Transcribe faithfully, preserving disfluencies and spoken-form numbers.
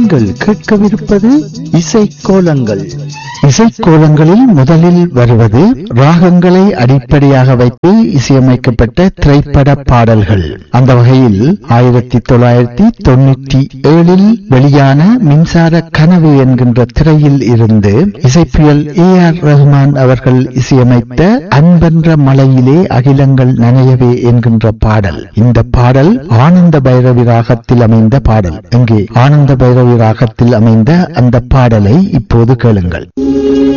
நீங்கள் கேட்கவிருப்பது இசைக்கோலங்கள். இசைக்கோலங்களில் முதலில் வருவது ராகங்களை அடிப்படையாக வைத்து இசையமைக்கப்பட்ட திரைப்பட பாடல்கள். அந்த வகையில் ஆயிரத்தி தொள்ளாயிரத்தி தொண்ணூற்றி ஏழில் வெளியான மின்சார கனவு என்கின்ற திரையில் இருந்து இசைப்பியல் ஏ ஆர் ரஹ்மான் அவர்கள் இசையமைத்த அன்பென்ற மலையிலே அகிலங்கள் நனையவே என்கின்ற பாடல். இந்த பாடல் ஆனந்த பைரவி ராகத்தில் அமைந்த பாடல். இங்கே ஆனந்த பைரவி ராகத்தில் அமைந்த அந்த பாடலை இப்போது கேளுங்கள்.